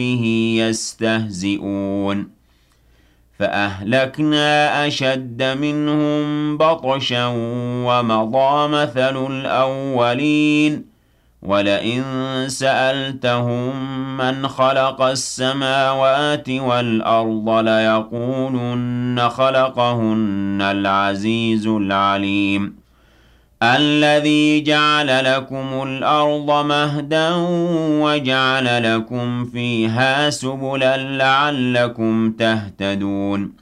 به يستهزئون فأهلكنا أشد منهم بطشا ومضى مثل الأولين ولئن سألتهم من خلق السماوات والأرض ليقولن خلقهن العزيز العليم الذي جعل لكم الأرض مهدا وجعل لكم فيها سبلا لعلكم تهتدون